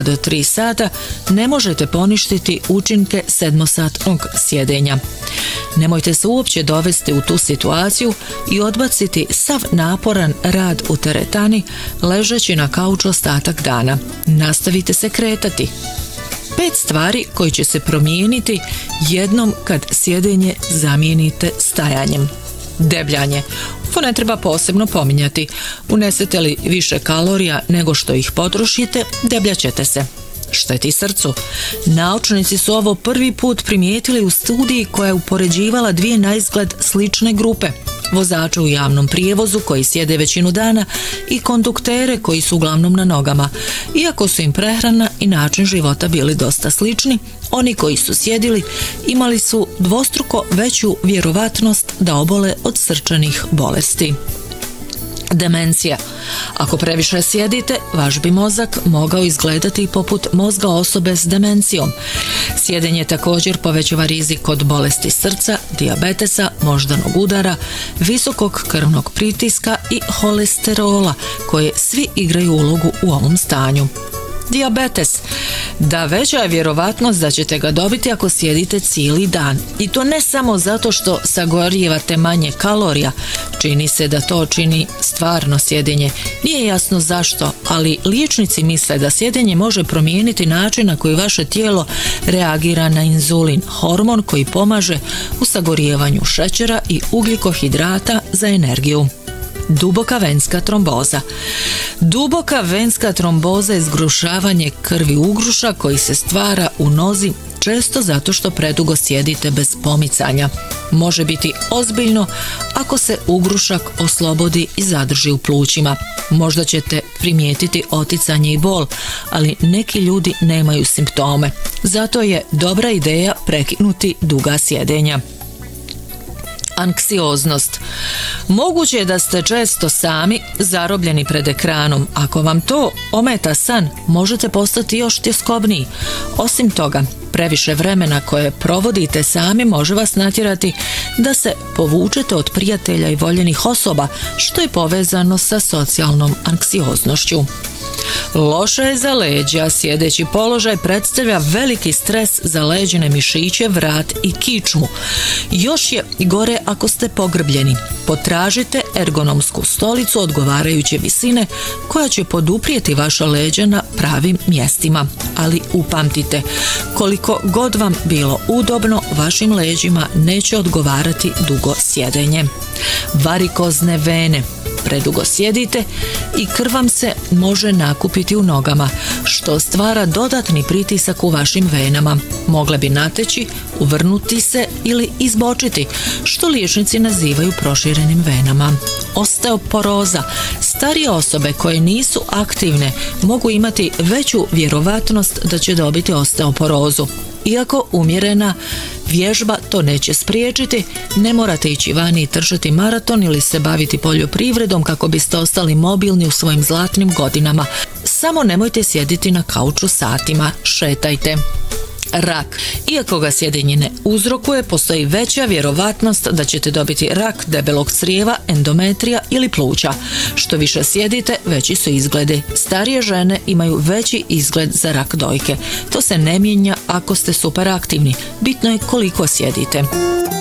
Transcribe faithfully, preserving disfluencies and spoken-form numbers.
do tri sata ne možete poništiti učinke sedmosatnog sjedenja. Nemojte se uopće dovesti u tu situaciju i odbaciti sav naporan rad u teretani ležeći na kauču ostatak dana. Nastavite se kretati. Pet stvari koji će se promijeniti jednom kad sjedenje zamijenite stajanjem. Debljanje. Ovo ne treba posebno pominjati. Unesete li više kalorija nego što ih potrošite, debljaćete se. Šteti srcu. Naučnici su ovo prvi put primijetili u studiji koja je upoređivala dvije naizgled slične grupe. Vozače u javnom prijevozu koji sjede većinu dana i konduktere koji su uglavnom na nogama. Iako su im prehrana i način života bili dosta slični, oni koji su sjedili imali su dvostruko veću vjerovatnost da obole od srčanih bolesti. Demencija. Ako previše sjedite, vaš bi mozak mogao izgledati poput mozga osobe s demencijom. Sjedenje također povećava rizik od bolesti srca, dijabetesa, moždanog udara, visokog krvnog pritiska i holesterola, koje svi igraju ulogu u ovom stanju. Dijabetes. Da, veća je vjerovatnost da ćete ga dobiti ako sjedite cijeli dan. I to ne samo zato što sagorijevate manje kalorija. Čini se da to čini stvarno sjedenje. Nije jasno zašto, ali liječnici misle da sjedenje može promijeniti način na koji vaše tijelo reagira na inzulin, hormon koji pomaže u sagorijevanju šećera i ugljikohidrata za energiju. Duboka venska tromboza. Duboka venska tromboza je zgrušavanje krvi ugruša koji se stvara u nozi često zato što predugo sjedite bez pomicanja. Može biti ozbiljno ako se ugrušak oslobodi i zadrži u plućima. Možda ćete primijetiti oticanje i bol, ali neki ljudi nemaju simptome. Zato je dobra ideja prekinuti duga sjedenja. Anksioznost. Moguće je da ste često sami zarobljeni pred ekranom. Ako vam to ometa san, možete postati još tjeskobniji. Osim toga, previše vremena koje provodite sami može vas natjerati da se povučete od prijatelja i voljenih osoba, što je povezano sa socijalnom anksioznošću. Loše je za leđa. Sjedeći položaj predstavlja veliki stres za leđine mišiće, vrat i kičmu. Još je gore ako ste pogrbljeni. Potražite ergonomsku stolicu odgovarajuće visine koja će poduprijeti vaša leđa na pravim mjestima. Ali upamtite, koliko god vam bilo udobno, vašim leđima neće odgovarati dugo sjedenje. Varikozne vene. Predugo sjedite i krv vam se može nakupiti u nogama, što stvara dodatni pritisak u vašim venama. Mogle bi nateći, uvrnuti se ili izbočiti, što liječnici nazivaju proširenim venama. Osteoporoza. Starije osobe koje nisu aktivne mogu imati veću vjerovatnost da će dobiti osteoporozu. Iako umjerena vježba to neće spriječiti, ne morate ići vani i trčati maraton ili se baviti poljoprivredom kako biste ostali mobilni u svojim zlatnim godinama. Samo nemojte sjediti na kauču satima, šetajte. Rak. Iako ga sjedenje ne uzrokuje, postoji veća vjerovatnost da ćete dobiti rak debelog crijeva, endometrija ili pluća. Što više sjedite, veći su izgledi. Starije žene imaju veći izgled za rak dojke. To se ne mijenja ako ste superaktivni. Bitno je koliko sjedite.